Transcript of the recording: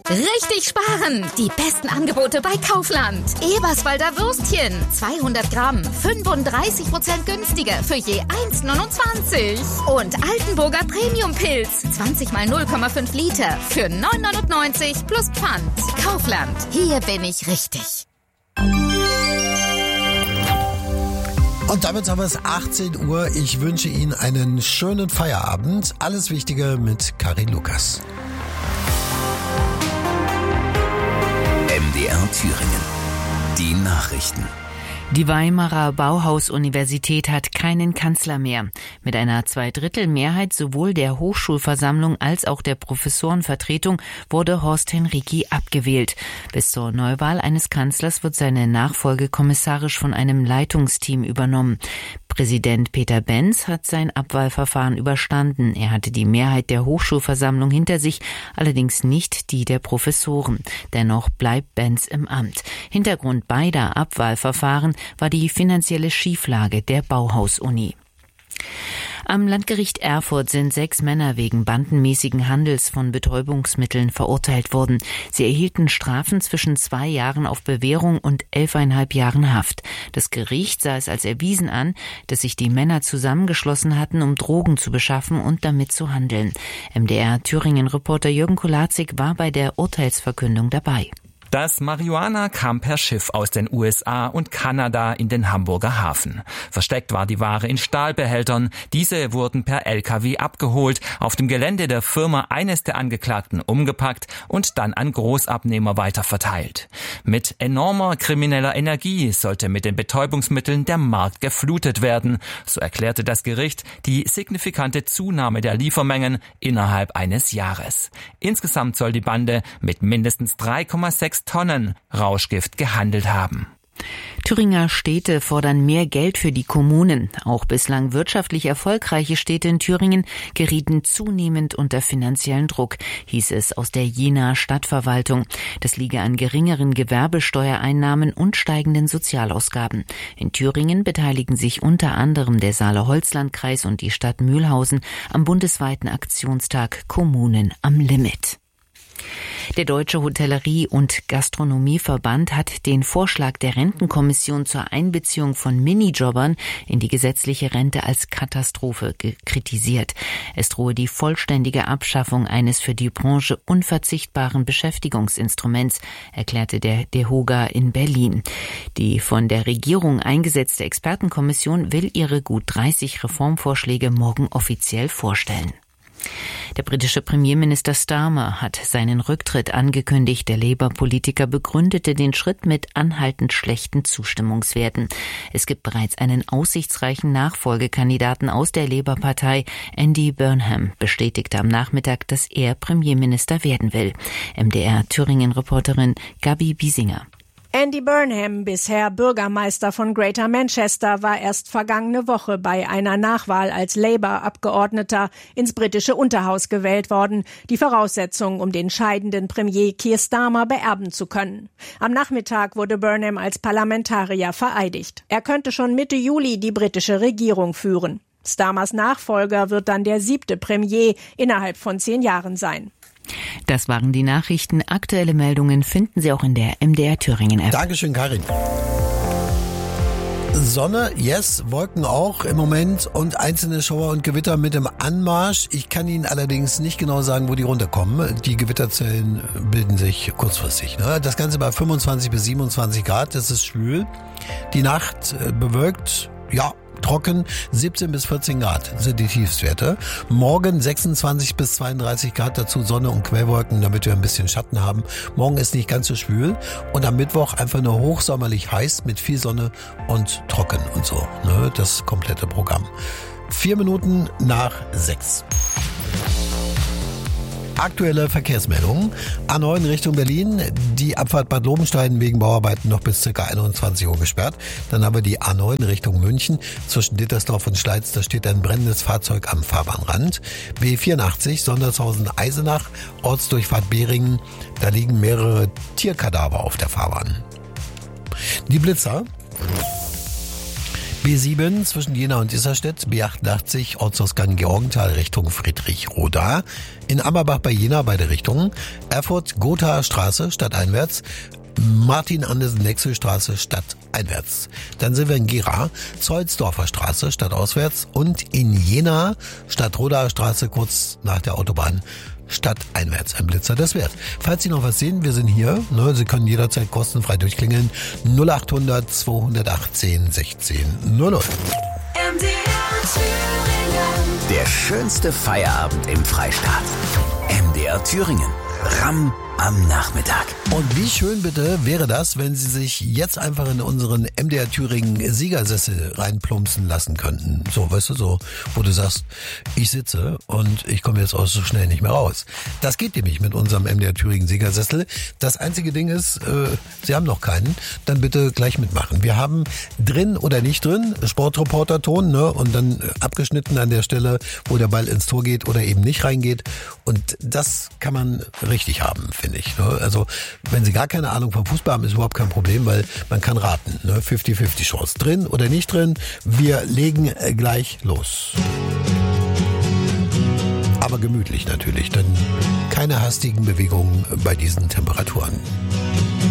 Richtig sparen! Die besten Angebote bei Kaufland. Eberswalder Würstchen, 200 Gramm, 35% günstiger für je 1,29. Und Altenburger Premium-Pilz, 20 mal 0,5 Liter für 9,99 plus Pfand. Kaufland, hier bin ich richtig. Und damit haben wir es 18 Uhr. Ich wünsche Ihnen einen schönen Feierabend. Alles Wichtige mit Karin Lukas. MDR Thüringen. Die Nachrichten. Die Weimarer Bauhaus-Universität hat keinen Kanzler mehr. Mit einer Zweidrittelmehrheit sowohl der Hochschulversammlung als auch der Professorenvertretung wurde Horst Henrici abgewählt. Bis zur Neuwahl eines Kanzlers wird seine Nachfolge kommissarisch von einem Leitungsteam übernommen. Präsident Peter Benz hat sein Abwahlverfahren überstanden. Er hatte die Mehrheit der Hochschulversammlung hinter sich, allerdings nicht die der Professoren. Dennoch bleibt Benz im Amt. Hintergrund beider Abwahlverfahren war die finanzielle Schieflage der Bauhaus-Uni. Am Landgericht Erfurt sind 6 Männer wegen bandenmäßigen Handels von Betäubungsmitteln verurteilt worden. Sie erhielten Strafen zwischen 2 Jahren auf Bewährung und 11,5 Jahren Haft. Das Gericht sah es als erwiesen an, dass sich die Männer zusammengeschlossen hatten, um Drogen zu beschaffen und damit zu handeln. MDR Thüringen-Reporter Jürgen Kolazik war bei der Urteilsverkündung dabei. Das Marihuana kam per Schiff aus den USA und Kanada in den Hamburger Hafen. Versteckt war die Ware in Stahlbehältern. Diese wurden per LKW abgeholt, auf dem Gelände der Firma eines der Angeklagten umgepackt und dann an Großabnehmer weiterverteilt. Mit enormer krimineller Energie sollte mit den Betäubungsmitteln der Markt geflutet werden. So erklärte das Gericht die signifikante Zunahme der Liefermengen innerhalb eines Jahres. Insgesamt soll die Bande mit mindestens 3,6 Tonnen Rauschgift gehandelt haben. Thüringer Städte fordern mehr Geld für die Kommunen. Auch bislang wirtschaftlich erfolgreiche Städte in Thüringen gerieten zunehmend unter finanziellen Druck, hieß es aus der Jenaer Stadtverwaltung. Das liege an geringeren Gewerbesteuereinnahmen und steigenden Sozialausgaben. In Thüringen beteiligen sich unter anderem der Saale-Holzland-Kreis und die Stadt Mühlhausen am bundesweiten Aktionstag Kommunen am Limit. Der Deutsche Hotellerie- und Gastronomieverband hat den Vorschlag der Rentenkommission zur Einbeziehung von Minijobbern in die gesetzliche Rente als Katastrophe kritisiert. Es drohe die vollständige Abschaffung eines für die Branche unverzichtbaren Beschäftigungsinstruments, erklärte der DEHOGA in Berlin. Die von der Regierung eingesetzte Expertenkommission will ihre gut 30 Reformvorschläge morgen offiziell vorstellen. Der britische Premierminister Starmer hat seinen Rücktritt angekündigt. Der Labour-Politiker begründete den Schritt mit anhaltend schlechten Zustimmungswerten. Es gibt bereits einen aussichtsreichen Nachfolgekandidaten aus der Labour-Partei. Andy Burnham bestätigte am Nachmittag, dass er Premierminister werden will. MDR Thüringen-Reporterin Gabi Biesinger. Andy Burnham, bisher Bürgermeister von Greater Manchester, war erst vergangene Woche bei einer Nachwahl als Labour-Abgeordneter ins britische Unterhaus gewählt worden. Die Voraussetzung, um den scheidenden Premier Keir Starmer beerben zu können. Am Nachmittag wurde Burnham als Parlamentarier vereidigt. Er könnte schon Mitte Juli die britische Regierung führen. Starmers Nachfolger wird dann der 7. Premier innerhalb von 10 Jahren sein. Das waren die Nachrichten. Aktuelle Meldungen finden Sie auch in der MDR Thüringen App. Dankeschön, Karin. Sonne, yes, Wolken auch im Moment und einzelne Schauer und Gewitter mit dem Anmarsch. Ich kann Ihnen allerdings nicht genau sagen, wo die runterkommen. Die Gewitterzellen bilden sich kurzfristig. Das Ganze bei 25 bis 27 Grad, das ist schwül. Die Nacht bewölkt, ja, trocken, 17 bis 14 Grad sind die Tiefstwerte. Morgen 26 bis 32 Grad, dazu Sonne und Quellwolken, damit wir ein bisschen Schatten haben. Morgen ist nicht ganz so schwül und am Mittwoch einfach nur hochsommerlich heiß mit viel Sonne und trocken und so. Das komplette Programm. 4 Minuten nach 6. Aktuelle Verkehrsmeldungen. A9 Richtung Berlin, die Abfahrt Bad Lobenstein wegen Bauarbeiten noch bis ca. 21 Uhr gesperrt. Dann haben wir die A9 Richtung München. Zwischen Dittersdorf und Schleiz, da steht ein brennendes Fahrzeug am Fahrbahnrand. B84 Sondershausen-Eisenach, Ortsdurchfahrt Beringen. Da liegen mehrere Tierkadaver auf der Fahrbahn. Die Blitzer. B7 zwischen Jena und Isarstedt, B88 Ortsausgang Georgenthal Richtung Friedrich-Roda. In Ammerbach bei Jena beide Richtungen. Erfurt Gothaer Straße stadteinwärts. Martin-Andersen-Nexel-Straße stadteinwärts. Dann sind wir in Gera, Zollsdorfer Straße stadtauswärts und in Jena Stadtrodaer Straße kurz nach der Autobahn stadteinwärts. Ein Blitzer, das wert. Falls Sie noch was sehen, wir sind hier. Sie können jederzeit kostenfrei durchklingeln. 0800 218 16 00. Der schönste Feierabend im Freistaat. MDR Thüringen. Ramm am Nachmittag. Und wie schön bitte wäre das, wenn Sie sich jetzt einfach in unseren MDR Thüringen Siegersessel reinplumpsen lassen könnten. So, weißt du, so, wo du sagst, ich sitze und ich komme jetzt auch so schnell nicht mehr raus. Das geht nämlich mit unserem MDR Thüringen Siegersessel. Das einzige Ding ist, Sie haben noch keinen, dann bitte gleich mitmachen. Wir haben drin oder nicht drin, Sportreporter-Ton, ne, und dann abgeschnitten an der Stelle, wo der Ball ins Tor geht oder eben nicht reingeht. Und das kann man richtig haben, finde ich. Ne? Also wenn Sie gar keine Ahnung vom Fußball haben, ist überhaupt kein Problem, weil man kann raten. Ne? 50-50 Chance. Drin oder nicht drin, wir legen gleich los. Aber gemütlich natürlich, denn keine hastigen Bewegungen bei diesen Temperaturen.